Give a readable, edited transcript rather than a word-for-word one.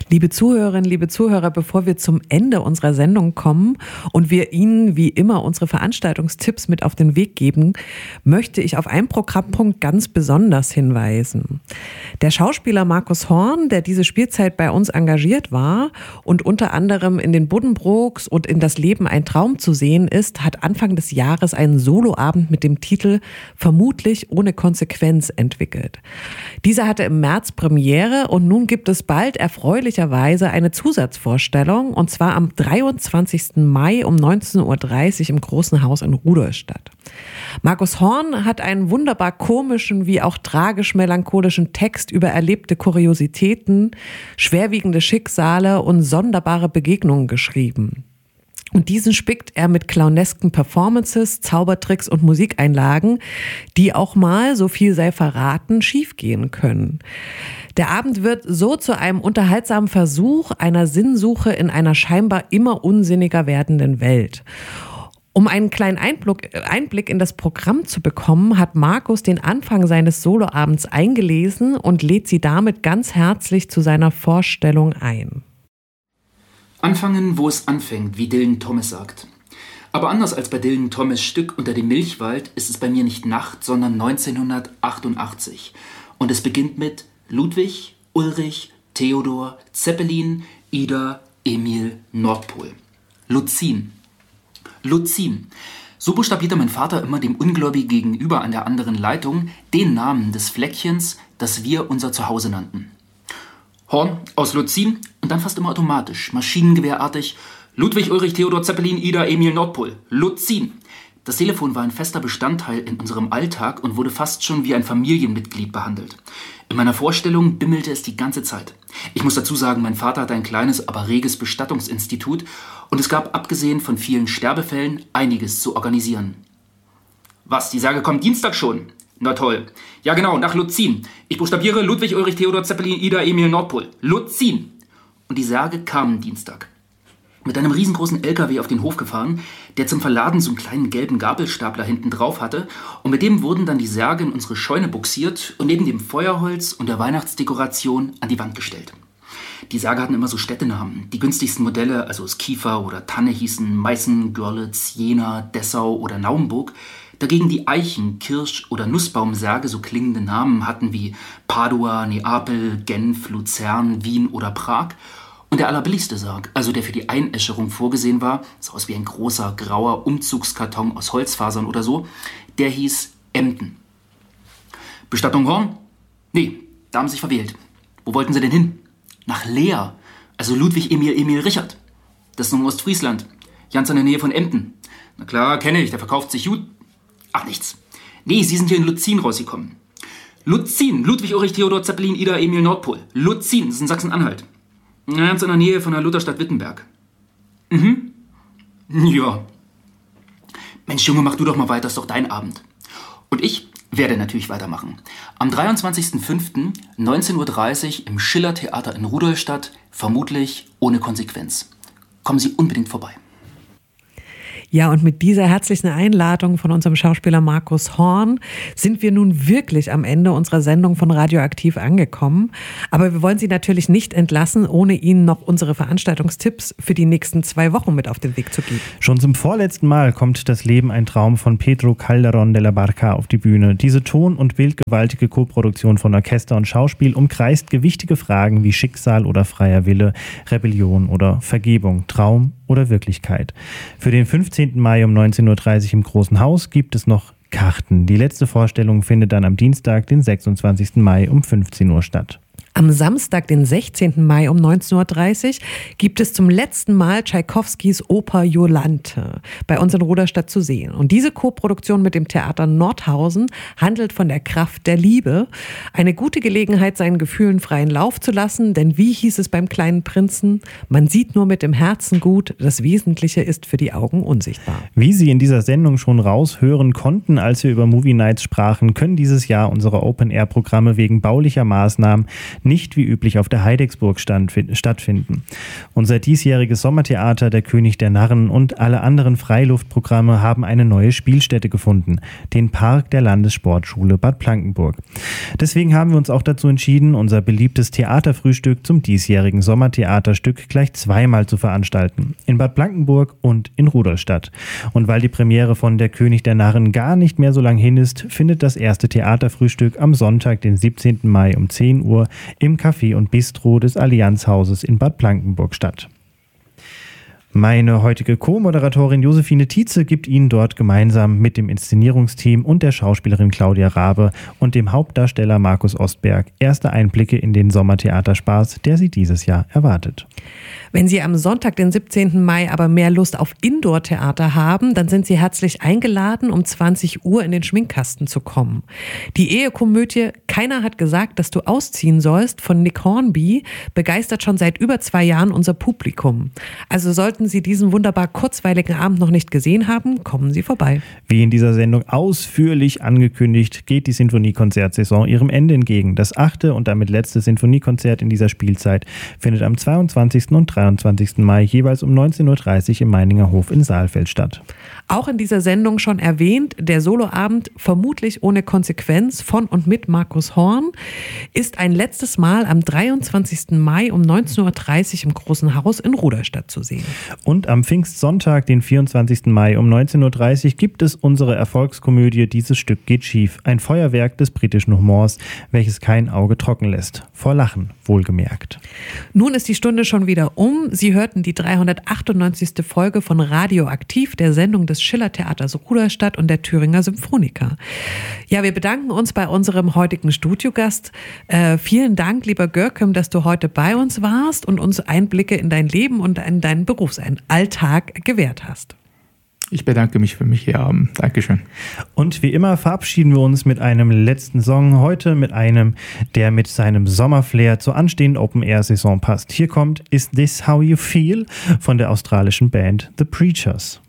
Liebe Zuhörerinnen, liebe Zuhörer, bevor wir zum Ende unserer Sendung kommen und wir Ihnen wie immer unsere Veranstaltungstipps mit auf den Weg geben, möchte ich auf einen Programmpunkt ganz besonders hinweisen. Der Schauspieler Markus Horn, der diese Spielzeit bei uns engagiert war und unter anderem in den Buddenbrooks und in Das Leben ein Traum zu sehen ist, hat Anfang des Jahres einen Soloabend mit dem Titel Vermutlich ohne Konsequenz entwickelt. Dieser hatte im März Premiere und nun gibt es bald erfreulicherweise eine Zusatzvorstellung, und zwar am 23. Mai um 19.30 Uhr im Großen Haus in Rudolstadt. Markus Horn hat einen wunderbar komischen wie auch tragisch-melancholischen Text über erlebte Kuriositäten, schwerwiegende Schicksale und sonderbare Begegnungen geschrieben. Und diesen spickt er mit clownesken Performances, Zaubertricks und Musikeinlagen, die auch mal, so viel sei verraten, schiefgehen können. Der Abend wird so zu einem unterhaltsamen Versuch einer Sinnsuche in einer scheinbar immer unsinniger werdenden Welt. Um einen kleinen Einblick in das Programm zu bekommen, hat Markus den Anfang seines Soloabends eingelesen und lädt Sie damit ganz herzlich zu seiner Vorstellung ein. Anfangen, wo es anfängt, wie Dylan Thomas sagt. Aber anders als bei Dylan Thomas' Stück Unter dem Milchwald ist es bei mir nicht Nacht, sondern 1988. Und es beginnt mit Ludwig, Ulrich, Theodor, Zeppelin, Ida, Emil, Nordpol. Luzin. Luzin. So buchstabierte mein Vater immer dem Ungläubigen gegenüber an der anderen Leitung den Namen des Fleckchens, das wir unser Zuhause nannten. Horn aus Luzin und dann fast immer automatisch, maschinengewehrartig, Ludwig, Ulrich, Theodor, Zeppelin, Ida, Emil, Nordpol. Luzin. Das Telefon war ein fester Bestandteil in unserem Alltag und wurde fast schon wie ein Familienmitglied behandelt. In meiner Vorstellung bimmelte es die ganze Zeit. Ich muss dazu sagen, mein Vater hatte ein kleines, aber reges Bestattungsinstitut und es gab, abgesehen von vielen Sterbefällen, einiges zu organisieren. Was, die Sage kommt Dienstag schon? Na toll. Ja genau, nach Luzin. Ich buchstabiere Ludwig, Ulrich, Theodor, Zeppelin, Ida, Emil, Nordpol. Luzin. Und die Särge kamen Dienstag. Mit einem riesengroßen LKW auf den Hof gefahren, der zum Verladen so einen kleinen gelben Gabelstapler hinten drauf hatte. Und mit dem wurden dann die Särge in unsere Scheune buxiert und neben dem Feuerholz und der Weihnachtsdekoration an die Wand gestellt. Die Särge hatten immer so Städtenamen. Die günstigsten Modelle, also aus Kiefer oder Tanne, hießen Meißen, Görlitz, Jena, Dessau oder Naumburg. Dagegen die Eichen-, Kirsch- oder Nussbaumsärge so klingende Namen hatten wie Padua, Neapel, Genf, Luzern, Wien oder Prag. Und der allerbilligste Sarg, also der für die Einäscherung vorgesehen war, sah aus wie ein großer, grauer Umzugskarton aus Holzfasern oder so, der hieß Emden. Bestattung Horn? Nee, da haben sie sich verwählt. Wo wollten sie denn hin? Nach Leer, also Ludwig Emil Richard. Das ist nun Ostfriesland, ganz in der Nähe von Emden. Na klar, kenne ich, der verkauft sich gut. Ach, nichts. Nee, sie sind hier in Luzin rausgekommen. Luzin, Ludwig, Ulrich, Theodor, Zeppelin, Ida, Emil, Nordpol. Luzin, das ist in Sachsen-Anhalt. Ganz in der Nähe von der Lutherstadt Wittenberg. Ja. Mensch, Junge, mach du doch mal weiter, ist doch dein Abend. Und ich werde natürlich weitermachen. Am 23.05.19.30 Uhr im Schiller-Theater in Rudolstadt, vermutlich ohne Konsequenz. Kommen Sie unbedingt vorbei. Ja, und mit dieser herzlichen Einladung von unserem Schauspieler Markus Horn sind wir nun wirklich am Ende unserer Sendung von Radioaktiv angekommen. Aber wir wollen Sie natürlich nicht entlassen, ohne Ihnen noch unsere Veranstaltungstipps für die nächsten 2 Wochen mit auf den Weg zu geben. Schon zum vorletzten Mal kommt Das Leben ein Traum von Pedro Calderón de la Barca auf die Bühne. Diese ton- und bildgewaltige Koproduktion von Orchester und Schauspiel umkreist gewichtige Fragen wie Schicksal oder freier Wille, Rebellion oder Vergebung, Traum oder Wirklichkeit. Für den 15. Mai um 19.30 Uhr im Großen Haus gibt es noch Karten. Die letzte Vorstellung findet dann am Dienstag, den 26. Mai um 15 Uhr statt. Am Samstag, den 16. Mai um 19.30 Uhr gibt es zum letzten Mal Tschaikowskis Oper Jolante bei uns in Rudolstadt zu sehen. Und diese Koproduktion mit dem Theater Nordhausen handelt von der Kraft der Liebe. Eine gute Gelegenheit, seinen Gefühlen freien Lauf zu lassen, denn wie hieß es beim kleinen Prinzen? Man sieht nur mit dem Herzen gut, das Wesentliche ist für die Augen unsichtbar. Wie Sie in dieser Sendung schon raushören konnten, als wir über Movie Nights sprachen, können dieses Jahr unsere Open-Air-Programme wegen baulicher Maßnahmen nicht wie üblich auf der Heidecksburg stattfinden. Unser diesjähriges Sommertheater, der König der Narren und alle anderen Freiluftprogramme haben eine neue Spielstätte gefunden, den Park der Landessportschule Bad Blankenburg. Deswegen haben wir uns auch dazu entschieden, unser beliebtes Theaterfrühstück zum diesjährigen Sommertheaterstück gleich zweimal zu veranstalten. In Bad Blankenburg und in Rudolstadt. Und weil die Premiere von Der König der Narren gar nicht mehr so lang hin ist, findet das erste Theaterfrühstück am Sonntag, den 17. Mai um 10 Uhr im Café und Bistro des Allianzhauses in Bad Blankenburg statt. Meine heutige Co-Moderatorin Josephine Tietze gibt Ihnen dort gemeinsam mit dem Inszenierungsteam und der Schauspielerin Claudia Rabe und dem Hauptdarsteller Markus Ostberg erste Einblicke in den Sommertheaterspaß, der Sie dieses Jahr erwartet. Wenn Sie am Sonntag, den 17. Mai, aber mehr Lust auf Indoor-Theater haben, dann sind Sie herzlich eingeladen, um 20 Uhr in den Schminkkasten zu kommen. Die Ehekomödie Keiner hat gesagt, dass du ausziehen sollst von Nick Hornby begeistert schon seit über 2 Jahren unser Publikum. Also sollten Sie diesen wunderbar kurzweiligen Abend noch nicht gesehen haben, kommen Sie vorbei. Wie in dieser Sendung ausführlich angekündigt, geht die Sinfoniekonzertsaison ihrem Ende entgegen. Das 8. und damit letzte Sinfoniekonzert in dieser Spielzeit findet am 22. und 23. Mai jeweils um 19.30 Uhr im Meininger Hof in Saalfeld statt. Auch in dieser Sendung schon erwähnt, der Soloabend vermutlich ohne Konsequenz von und mit Markus Horn ist ein letztes Mal am 23. Mai um 19.30 Uhr im Großen Haus in Rudolstadt zu sehen. Und am Pfingstsonntag, den 24. Mai um 19.30 Uhr gibt es unsere Erfolgskomödie Dieses Stück geht schief. Ein Feuerwerk des britischen Humors, welches kein Auge trocken lässt. Vor Lachen, wohlgemerkt. Nun ist die Stunde schon wieder um. Sie hörten die 398. Folge von Radioaktiv, der Sendung des Schillertheaters Rudolstadt und der Thüringer Symphoniker. Ja, wir bedanken uns bei unserem heutigen Studiogast. Vielen Dank, lieber Görkem, dass du heute bei uns warst und uns Einblicke in dein Leben und in deinen Berufsalltag gewährt hast. Ich bedanke mich für mich hier Abend. Dankeschön. Und wie immer verabschieden wir uns mit einem letzten Song. Heute mit einem, der mit seinem Sommerflair zur anstehenden Open-Air-Saison passt. Hier kommt Is This How You Feel von der australischen Band The Preachers.